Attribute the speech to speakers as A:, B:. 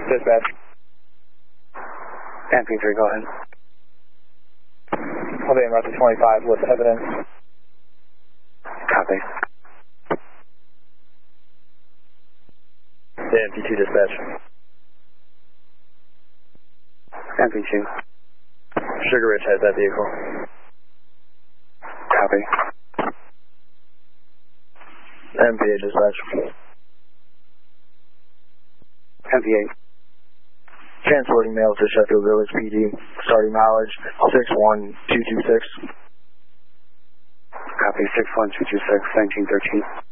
A: Dispatch.
B: MP3, go ahead.
A: I'll be in route to 25 with evidence.
B: Copy.
A: Yeah, MP2 dispatch.
B: MP2.
A: Sugar Ridge has that vehicle.
B: Copy.
A: MPA dispatch.
B: MPA.
A: Transporting mail to Sheffield Village PD. Starting mileage 61226.
B: Copy. 61226, 1913.